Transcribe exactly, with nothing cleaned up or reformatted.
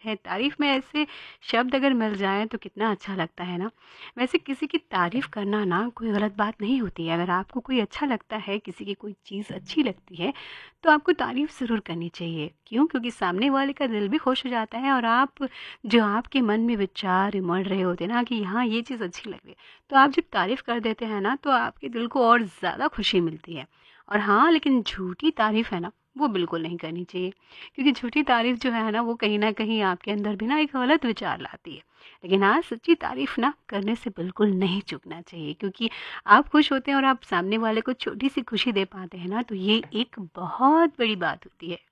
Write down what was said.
है। तारीफ़ में ऐसे शब्द अगर मिल जाएँ तो कितना अच्छा लगता है ना। वैसे किसी की तारीफ़ करना ना कोई गलत बात नहीं होती है। अगर आपको कोई अच्छा लगता है, किसी की कोई चीज़ अच्छी लगती है, तो आपको तारीफ़ ज़रूर करनी चाहिए। क्यों? क्योंकि सामने वाले का दिल भी खुश हो जाता है और आप जो आपके मन में विचार उमड़ रहे होते हैं ना कि हाँ, ये चीज़ अच्छी लग रही है, तो आप जब तारीफ़ कर देते हैं ना तो आपके दिल को और ज़्यादा खुशी मिलती है। और हाँ, लेकिन झूठी तारीफ़ है ना, वो बिल्कुल नहीं करनी चाहिए, क्योंकि झूठी तारीफ़ जो है ना वो कहीं न कहीं आपके अंदर भी ना एक गलत विचार लाती है। लेकिन हाँ, सच्ची तारीफ़ ना करने से बिल्कुल नहीं चूकना चाहिए, क्योंकि आप खुश होते हैं और आप सामने वाले को छोटी-सी खुशी दे पाते हैं ना, तो ये एक बहुत बड़ी बात होती है।